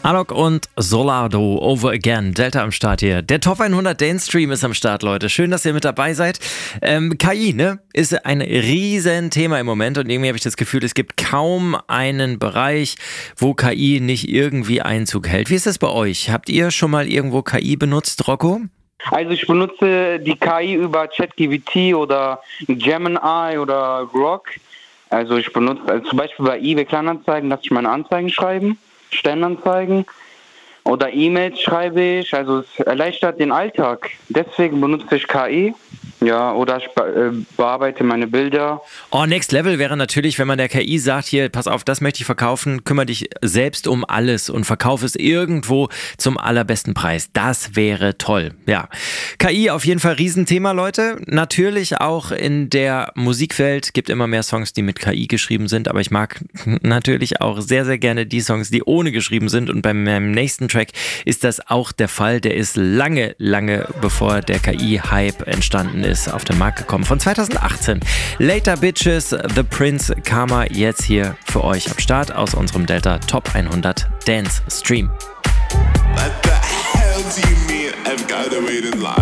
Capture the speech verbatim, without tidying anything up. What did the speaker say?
Alok und Solardo, Over Again, Delta am Start hier. Der Top hundert Dance Stream ist am Start, Leute. Schön, dass ihr mit dabei seid. Ähm, K I, ne, ist ein riesen Thema im Moment und irgendwie habe ich das Gefühl, es gibt kaum einen Bereich, wo K I nicht irgendwie Einzug hält. Wie ist das bei euch? Habt ihr schon mal irgendwo K I benutzt, Rocco? Also ich benutze die K I über ChatGPT oder Gemini oder Grok. Also ich benutze also zum Beispiel bei eBay Kleinanzeigen, lasse ich meine Anzeigen schreiben, Stellenanzeigen oder E-Mails schreibe ich. Also es erleichtert den Alltag. Deswegen benutze ich K I. Ja, oder ich be- äh, bearbeite meine Bilder. Oh, Next Level wäre natürlich, wenn man der K I sagt, hier, pass auf, das möchte ich verkaufen, kümmere dich selbst um alles und verkaufe es irgendwo zum allerbesten Preis. Das wäre toll, ja. K I auf jeden Fall Riesenthema, Leute. Natürlich auch in der Musikwelt gibt immer mehr Songs, die mit K I geschrieben sind, aber ich mag natürlich auch sehr, sehr gerne die Songs, die ohne geschrieben sind und bei meinem nächsten Track ist das auch der Fall. Der ist lange, lange bevor der K I-Hype entstanden ist, auf den Markt gekommen. Von zweitausendachtzehn. Later Bitches, The Prince, Karma, jetzt hier für euch am Start aus unserem Delta Top hundert Dance Stream. What the hell do you mean I've gotta wait in line?